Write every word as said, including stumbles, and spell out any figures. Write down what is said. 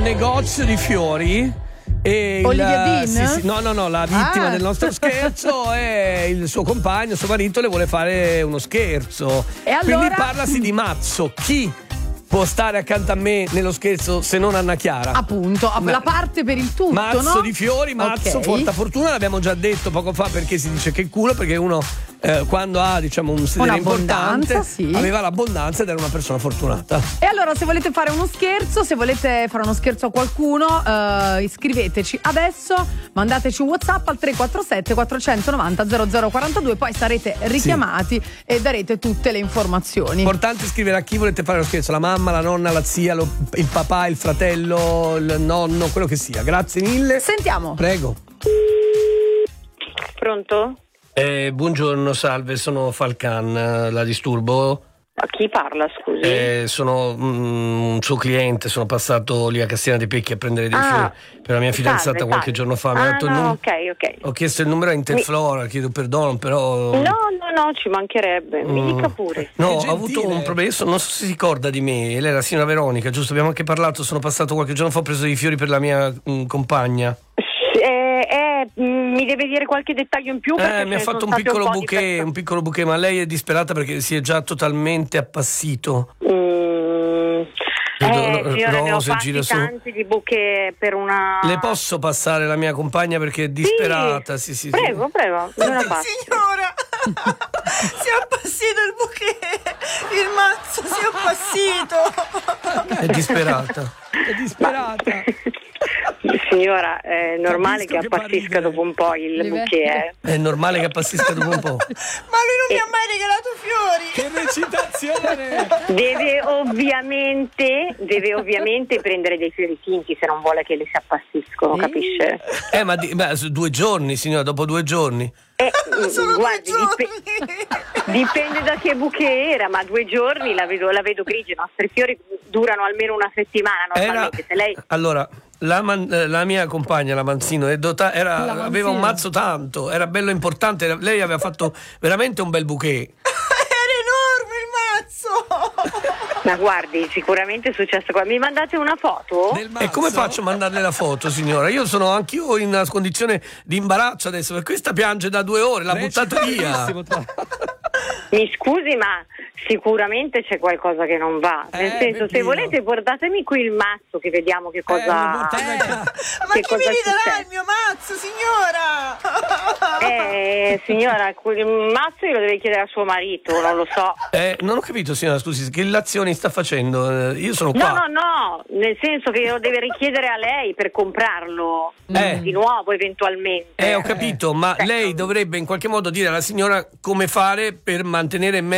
negozio di fiori e Olivia il, Dean? sì, sì, no no no la vittima Ah. del nostro scherzo è il suo compagno, suo marito, le vuole fare uno scherzo E allora? quindi parlasi di mazzo. Chi può stare accanto a me nello scherzo se non Anna Chiara? Appunto, Ma- la parte per il tutto, mazzo no? di fiori, mazzo, Ok. porta fortuna, l'abbiamo già detto poco fa, perché si dice che culo, perché uno eh, quando ha diciamo un sedere Un'abbondanza, importante sì. aveva l'abbondanza ed era una persona fortunata. E allora, se volete fare uno scherzo, se volete fare uno scherzo a qualcuno, eh, iscriveteci adesso, mandateci un WhatsApp al tre quattro sette quattro nove zero zero zero quattro due, poi sarete richiamati e darete tutte le informazioni. Importante scrivere a chi volete fare lo scherzo, la mamma, la nonna, la zia, lo- il papà, il fratello, il nonno, quello che sia. Grazie mille. Sentiamo. Prego. Pronto? Eh, buongiorno, salve, sono Falcan, eh, la disturbo? A chi parla, scusi? Eh, sono mm, un suo cliente, sono passato lì a Castiana dei Pecchi a prendere dei Ah, fiori per la mia fidanzata salve, qualche salve. giorno fa. Mi ha Ah, dato il no, num- ok, ok. Ho chiesto il numero a Interflora, chiedo perdono, però. No, no, no, ci mancherebbe. Mi Mm. dica pure. No, Che ho gentile. avuto un problema, io non so se si ricorda di me, lei è la signora Veronica, giusto? Abbiamo anche parlato, sono passato qualche giorno fa, ho preso dei fiori per la mia mm, compagna. Eh, eh, mm, mi deve dire qualche dettaglio in più? perché Eh, mi ce ha ne fatto sono un state piccolo po' di bouquet, persone. un piccolo bouquet, ma lei è disperata perché si è già totalmente appassito. Mm. Vedo Eh, ro- signora, ne ho rose, fatti gira su. tanti di bouquet per una... Le posso passare la mia compagna perché è disperata? Sì, sì, sì. Prego, prego, me la passo. Signora, si è appassito il bouquet, il mazzo si è appassito. È disperata. È disperata. Signora, è normale Capisco che che fa appassisca ridere. dopo un po' il Livello. bouquet, eh. È normale che appassisca dopo un po'. Ma lui non mi ha mai regalato fiori. Che recitazione! Deve ovviamente, deve ovviamente prendere dei fiori finti se non vuole che le si appassiscono, Sì. capisce? Eh, ma, di- ma su due giorni, signora, dopo due giorni. Eh, Sono guardi, due dipe- giorni. dipende da che bouquet era, ma due giorni la vedo, la vedo grigia. I nostri fiori durano almeno una settimana Era, normalmente. Se lei allora, la, man- eh, la mia compagna, la Manzino, è dota- era- La Manzino. aveva un mazzo tanto, era bello importante, era- lei aveva fatto veramente un bel bouquet. Era enorme il mazzo. Ma guardi, sicuramente è successo qua. Mi mandate una foto? Del mazzo? E come faccio a mandarle la foto, signora? Io sono anch'io in una condizione di imbarazzo adesso, perché questa piange da due ore, l'ha Recita buttato via. benissimo, tra- Mi scusi, ma sicuramente c'è qualcosa che non va. Nel Eh, senso, se perché volete portatemi qui il mazzo che vediamo che Eh, lo cosa... portiamo anche- Ma che chi mi cosa ridarà succede? il mio mazzo, signora? Eh, signora, il mazzo glielo deve chiedere a suo marito, non lo so. Eh, non ho capito, signora, scusi, che illazioni sta facendo? Eh, io sono No, qua. no, no, nel senso che lo deve richiedere a lei per comprarlo Eh. di nuovo eventualmente. Eh, ho capito, ma Eh. lei dovrebbe in qualche modo dire alla signora come fare per mantenere me